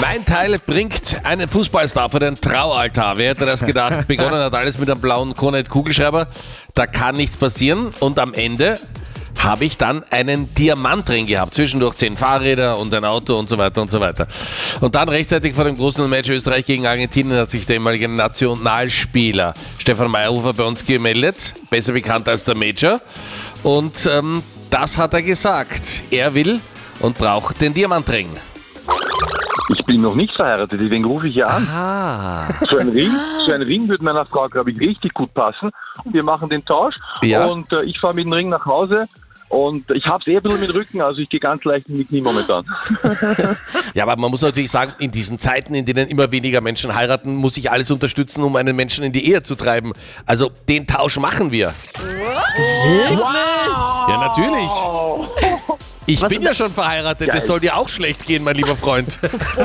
Sein Teil bringt einen Fußballstar vor den Traualtar. Wer hätte das gedacht? Begonnen hat alles mit einem blauen Kornet-Kugelschreiber. Da kann nichts passieren. Und am Ende habe ich dann einen Diamantring gehabt. Zwischendurch 10 Fahrräder und ein Auto und so weiter und so weiter. Und dann rechtzeitig vor dem großen Match Österreich gegen Argentinien hat sich der ehemalige Nationalspieler Stefan Meyerhofer bei uns gemeldet. Besser bekannt als der Major. Und das hat er gesagt. Er will und braucht den Diamantring. Ich bin noch nicht verheiratet, deswegen rufe ich ja an. Ah. So ein Ring würde meiner Frau, glaube ich, richtig gut passen. Wir machen den Tausch und ich fahre mit dem Ring nach Hause und ich habe es ein bisschen mit Rücken, also ich gehe ganz leicht in die Knie momentan. Ja, aber man muss natürlich sagen, in diesen Zeiten, in denen immer weniger Menschen heiraten, muss ich alles unterstützen, um einen Menschen in die Ehe zu treiben. Also den Tausch machen wir. Wow. Ja, natürlich. Ich bin ja schon verheiratet, Geil. das soll dir auch schlecht gehen, mein lieber Freund.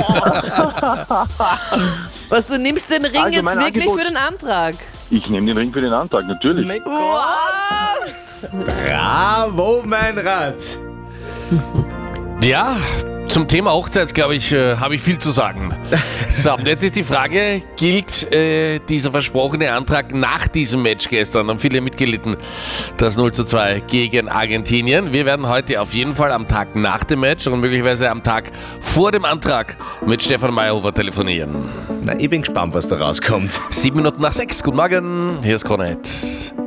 Was, du nimmst den Ring Also jetzt mein wirklich Angebot- für den Antrag? Ich nehme den Ring für den Antrag, natürlich. Was? Bravo, mein Rat. Ja, zum Thema Hochzeit, glaube ich, habe ich viel zu sagen. So, und jetzt ist die Frage, gilt dieser versprochene Antrag nach diesem Match gestern? Haben viele mitgelitten, das 0:2 gegen Argentinien. Wir werden heute auf jeden Fall am Tag nach dem Match und möglicherweise am Tag vor dem Antrag mit Stefan Meyerhofer telefonieren. Na, ich bin gespannt, was da rauskommt. 7 Minuten nach 6. Guten Morgen, hier ist Kornet.